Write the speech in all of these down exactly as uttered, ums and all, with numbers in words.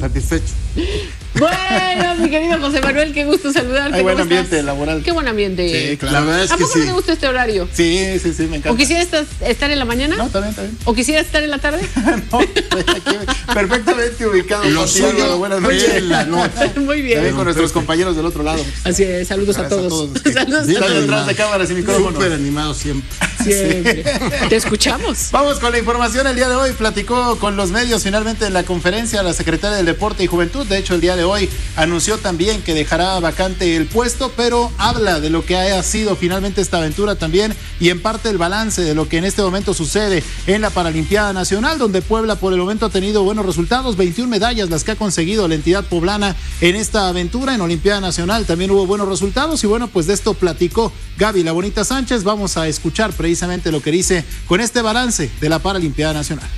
satisfecho. Bueno, mi querido José Manuel, qué gusto saludarte. Hay buen ambiente laboral. Qué buen ambiente. Sí, claro. La verdad es ¿A que poco sí. no te gusta este horario? Sí, sí, sí, me encanta. ¿O quisieras estar en la mañana? No, también, también. ¿O quisieras estar en la tarde? No, aquí perfectamente ubicado. Lo suyo, buenas noches. en la noche. Muy bien. También con nuestros compañeros del otro lado. Así es, saludos a todos. A todos Saludos sí, a todos. detrás de cámaras y micrófonos. Súper animado siempre. Siempre. Te escuchamos. Vamos con la información. El día de hoy platicó con los medios finalmente en la conferencia la secretaria del Deporte y Juventud. De hecho, el día de hoy anunció también que dejará vacante el puesto, pero habla de lo que ha sido finalmente esta aventura también y en parte el balance de lo que en este momento sucede en la Paralimpiada Nacional, donde Puebla por el momento ha tenido buenos resultados, veintiuna medallas las que ha conseguido la entidad poblana en esta aventura. En Olimpiada Nacional también hubo buenos resultados y bueno, pues de esto platicó Gaby La Bonita Sánchez. Vamos a escuchar precisamente lo que dice con este balance de la Paralimpiada Nacional.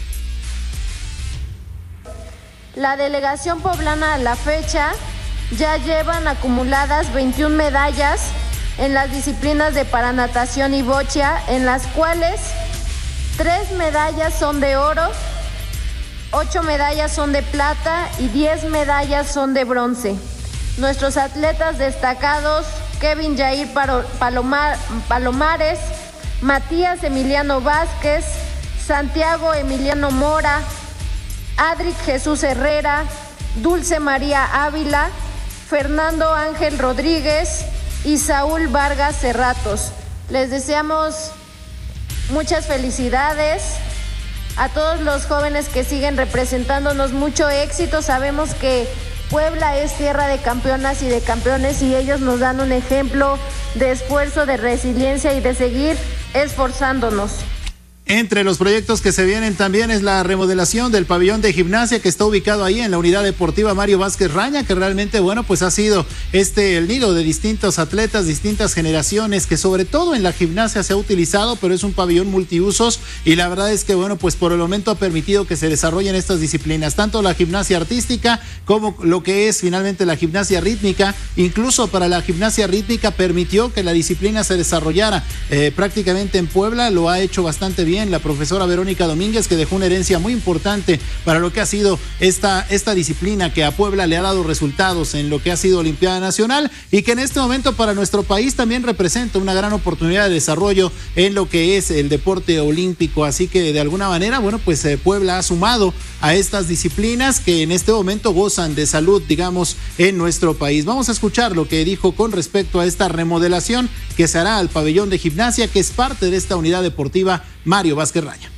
La delegación poblana a la fecha ya llevan acumuladas veintiuna medallas en las disciplinas de paranatación y bocha, en las cuales tres medallas son de oro, ocho medallas son de plata y diez medallas son de bronce. Nuestros atletas destacados: Kevin Jair Palomar, Palomares, Matías Emiliano Vázquez, Santiago Emiliano Mora, Adric Jesús Herrera, Dulce María Ávila, Fernando Ángel Rodríguez y Saúl Vargas Cerratos. Les deseamos muchas felicidades a todos los jóvenes que siguen representándonos, mucho éxito. Sabemos que Puebla es tierra de campeonas y de campeones y ellos nos dan un ejemplo de esfuerzo, de resiliencia y de seguir esforzándonos. Entre los proyectos que se vienen también es la remodelación del pabellón de gimnasia que está ubicado ahí en la unidad deportiva Mario Vázquez Raña, que realmente, bueno, pues ha sido este el nido de distintos atletas, distintas generaciones, que sobre todo en la gimnasia se ha utilizado, pero es un pabellón multiusos y la verdad es que, bueno, pues por el momento ha permitido que se desarrollen estas disciplinas, tanto la gimnasia artística como lo que es finalmente la gimnasia rítmica. Incluso para la gimnasia rítmica permitió que la disciplina se desarrollara eh, prácticamente en Puebla, lo ha hecho bastante bien la profesora Verónica Domínguez, que dejó una herencia muy importante para lo que ha sido esta, esta disciplina que a Puebla le ha dado resultados en lo que ha sido Olimpiada Nacional y que en este momento para nuestro país también representa una gran oportunidad de desarrollo en lo que es el deporte olímpico. Así que de alguna manera, bueno, pues eh, Puebla ha sumado a estas disciplinas que en este momento gozan de salud, digamos, en nuestro país. Vamos a escuchar lo que dijo con respecto a esta remodelación que se hará al pabellón de gimnasia, que es parte de esta unidad deportiva Mario Vázquez Raña.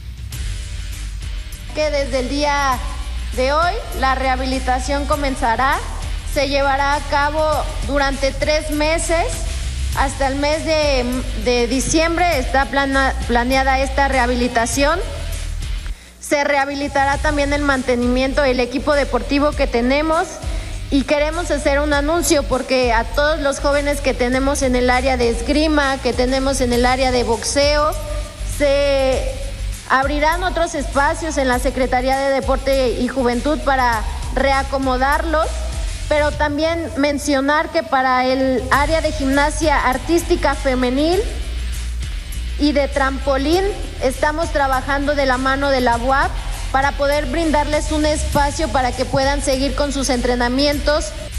Que desde el día de hoy la rehabilitación comenzará, se llevará a cabo durante tres meses, hasta el mes de, de diciembre está plana, planeada esta rehabilitación. Se rehabilitará también el mantenimiento del equipo deportivo que tenemos y queremos hacer un anuncio porque a todos los jóvenes que tenemos en el área de esgrima, que tenemos en el área de boxeo, se abrirán otros espacios en la Secretaría de Deporte y Juventud para reacomodarlos, pero también mencionar que para el área de gimnasia artística femenil y de trampolín estamos trabajando de la mano de la U A P para poder brindarles un espacio para que puedan seguir con sus entrenamientos